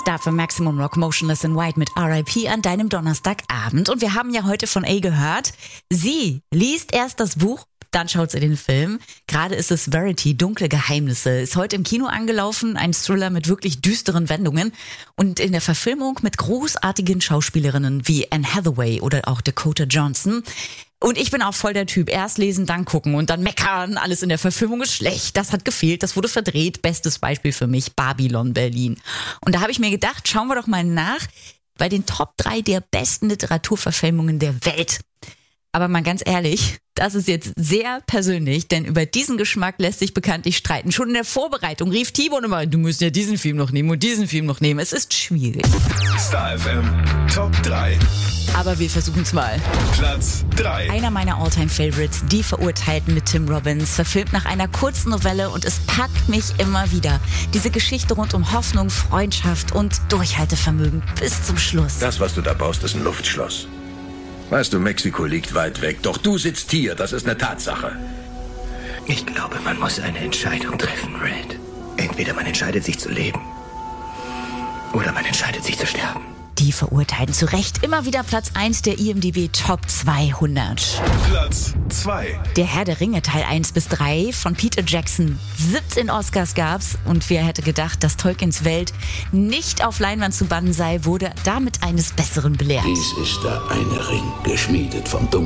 Dafür Maximum Rock Motionless in White mit R.I.P. an deinem Donnerstagabend. Und wir haben ja heute von A gehört, sie liest erst das Buch, dann schaut sie den Film. Gerade ist es Verity, Dunkle Geheimnisse. Ist heute im Kino angelaufen, ein Thriller mit wirklich düsteren Wendungen. Und in der Verfilmung mit großartigen Schauspielerinnen wie Anne Hathaway oder auch Dakota Johnson. Und ich bin auch voll der Typ, erst lesen, dann gucken und dann meckern, alles in der Verfilmung ist schlecht, das hat gefehlt, das wurde verdreht. Bestes Beispiel für mich, Babylon Berlin. Und da habe ich mir gedacht, schauen wir doch mal nach bei den Top 3 der besten Literaturverfilmungen der Welt. Aber mal ganz ehrlich, das ist jetzt sehr persönlich, denn über diesen Geschmack lässt sich bekanntlich streiten. Schon in der Vorbereitung rief Tibor immer, du musst ja diesen Film noch nehmen und diesen Film noch nehmen. Es ist schwierig. Star FM Top 3. Aber wir versuchen es mal. Platz 3. Einer meiner All-Time-Favorites, Die Verurteilten mit Tim Robbins, verfilmt nach einer kurzen Novelle und es packt mich immer wieder. Diese Geschichte rund um Hoffnung, Freundschaft und Durchhaltevermögen bis zum Schluss. Das, was du da baust, ist ein Luftschloss. Weißt du, Mexiko liegt weit weg, doch du sitzt hier, das ist eine Tatsache. Ich glaube, man muss eine Entscheidung treffen, Red. Entweder man entscheidet sich zu leben oder man entscheidet sich zu sterben. Die Verurteilten zu Recht immer wieder Platz 1 der IMDb Top 200. Platz 2. Der Herr der Ringe Teil 1 bis 3 von Peter Jackson. 17 Oscars gab's und wer hätte gedacht, dass Tolkiens Welt nicht auf Leinwand zu bannen sei, wurde damit eines Besseren belehrt. Dies ist der eine Ring, geschmiedet vom